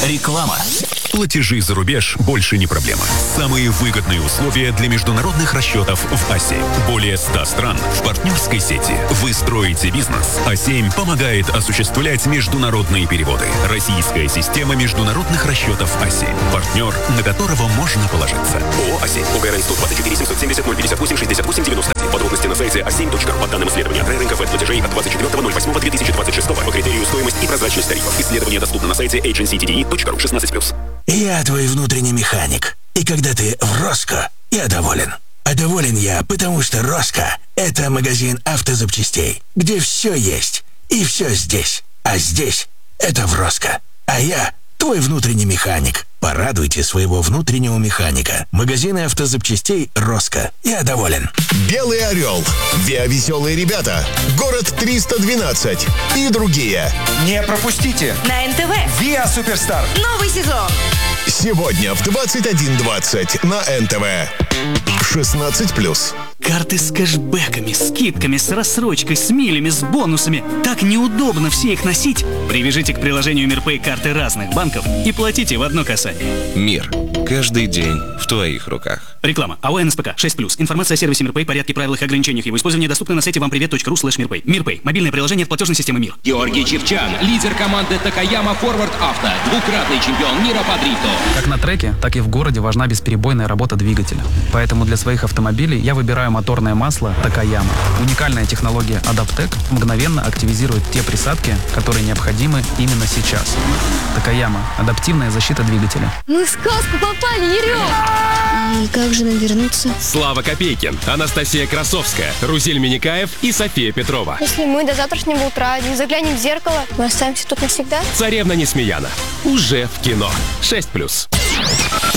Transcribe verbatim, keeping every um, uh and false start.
Реклама. Платежи за рубеж больше не проблема. Самые выгодные условия для международных расчетов в АСЕ. Более ста стран в партнерской сети. Вы строите бизнес. а семь помогает осуществлять международные переводы. Российская система международных расчетов АСЕ. Партнер, на которого можно положиться. ООО «АСЕ». УГРН сто двадцать четыре семьсот семьдесят ноль пятьдесят восемь шестьдесят восемь девяносто один. Подробности на сайте а семь точка ру. По данным исследования рынка платежей от двадцать четвёртого ноль восьмого две тысячи двадцать шестого по критерию стоимость и прозрачность тарифов. Исследование доступно на сайте эйч эн си ти ди и точка ру. шестнадцать плюс. Я твой внутренний механик. И когда ты в Роско, я доволен. А доволен я, потому что Роско – это магазин автозапчастей, где все есть и все здесь. А здесь – это в Роско. А я твой внутренний механик. Порадуйте своего внутреннего механика. Магазины автозапчастей Роско. Я доволен. Белый орел, Виа Веселые ребята, Город триста двенадцать и другие. Не пропустите. На эн тэ вэ. Виа Суперстар. Новый сезон. Сегодня в двадцать один двадцать на эн тэ вэ. шестнадцать плюс. Карты с кэшбэками, скидками, с рассрочкой, с милями, с бонусами. Так неудобно все их носить. Привяжите к приложению Мирпэй карты разных банков и платите в одно касание. Мир. Каждый день в твоих руках. Реклама. АО эн эс пэ ка шесть плюс. Информация о сервисе Мирпэй, порядке, правилах и ограничениях его использования доступна на сайте вам привет точка ру слэш Мирпэй. Мирпэй. Мобильное приложение от платежной системы Мир. Георгий Чевчан, лидер команды Такаяма Форвард Авто, двукратный чемпион мира по дрифту. Как на треке, так и в городе важна бесперебойная работа двигателя. Поэтому для своих автомобилей я выбираю моторное масло Такаяма. Уникальная технология Адаптек мгновенно активизирует те присадки, которые необходимы именно сейчас. Такаяма. Адаптивная защита двигателя. Мы в сказку попали, Ерём! И как же нам вернуться? Слава Копейкин, Анастасия Красовская, Рузель Миникаев и София Петрова. Если мы до завтрашнего утра не заглянем в зеркало, мы останемся тут навсегда? Царевна Несмеяна. Уже в кино. шесть плюс.